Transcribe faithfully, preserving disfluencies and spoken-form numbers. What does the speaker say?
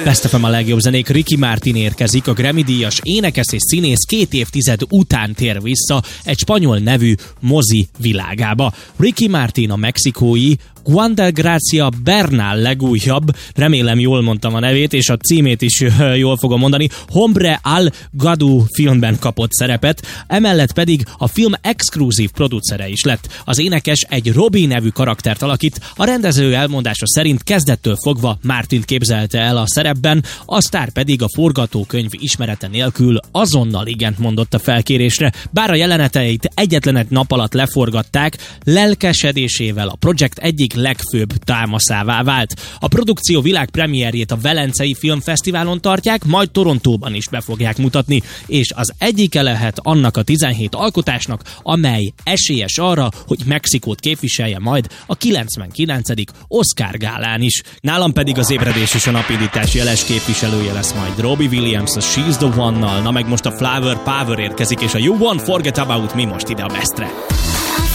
Best ef em a legjobb zenék. Ricky Martin érkezik, a Grammy-díjas énekes és színész két évtized után tér vissza egy spanyol nevű mozi világába. Ricky Martin a mexikói Juan de Gracia Bernal legújabb, remélem jól mondtam a nevét, és a címét is jól fogom mondani, Hombre al Gadu filmben kapott szerepet, emellett pedig a film exkluzív producere is lett. Az énekes egy Robbie nevű karaktert alakít, a rendező elmondása szerint kezdettől fogva Martint képzelte el a szerepben, a sztár pedig a forgatókönyv ismerete nélkül azonnal igent mondott a felkérésre, bár a jeleneteit egyetlen egy nap alatt leforgatták, lelkesedésével a projekt egyik legfőbb támaszává vált. A produkció világpremierjét a Velencei Filmfesztiválon tartják, majd Torontóban is be fogják mutatni, és az egyike lehet annak a tizenhét alkotásnak, amely esélyes arra, hogy Mexikót képviselje majd a kilencvenkilencedik Oscar gálán is. Nálam pedig az ébredés és a napindítás jeles képviselője lesz majd Robbie Williams a She's the One-nal, na meg most a Flower Power érkezik, és a You Won't Forget About Me most ide a Bestre.